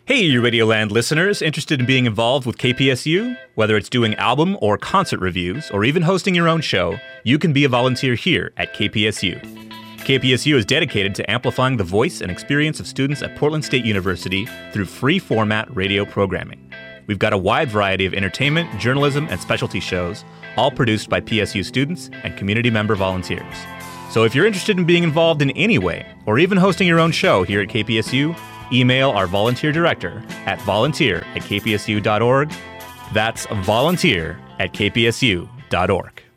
Hey, you Radioland listeners, interested in being involved with KPSU? Whether it's doing album or concert reviews, or even hosting your own show, you can be a volunteer here at KPSU. KPSU is dedicated to amplifying the voice and experience of students at Portland State University through free-format radio programming. We've got a wide variety of entertainment, journalism, and specialty shows, all produced by PSU students and community member volunteers. So if you're interested in being involved in any way, or even hosting your own show here at KPSU, email our volunteer director at volunteer@kpsu.org. That's volunteer@kpsu.org.